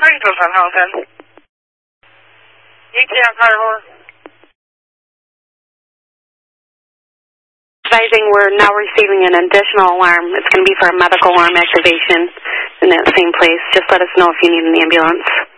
Springfield on Houghton. ETA Carnival. Advising we're now receiving an additional alarm. It's going to be for a medical alarm activation in that same place. Just let us know if you need an ambulance.